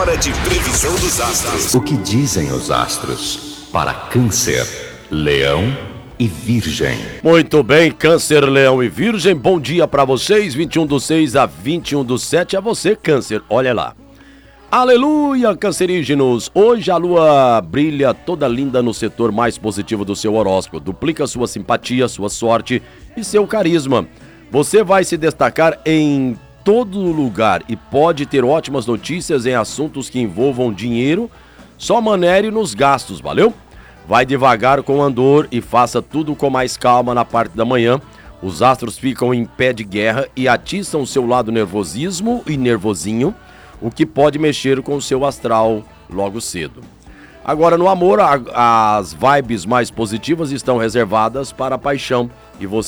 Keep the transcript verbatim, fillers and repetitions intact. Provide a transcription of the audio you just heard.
hora de previsão dos astros. O que dizem os astros para Câncer, Leão e Virgem? Muito bem, Câncer, Leão e Virgem, bom dia pra vocês, vinte e um do seis a vinte e um do sete, a você, Câncer, olha lá. Aleluia, cancerígenos! Hoje a lua brilha toda linda no setor mais positivo do seu horóscopo. Duplica sua simpatia, sua sorte e seu carisma. Você vai se destacar em todo lugar e pode ter ótimas notícias em assuntos que envolvam dinheiro. Só manere nos gastos, valeu? Vai devagar com o andor e faça tudo com mais calma na parte da manhã. Os astros ficam em pé de guerra e atiçam o seu lado nervosismo e nervosinho, o que pode mexer com o seu astral logo cedo. Agora, no amor, a, as vibes mais positivas estão reservadas para a paixão e você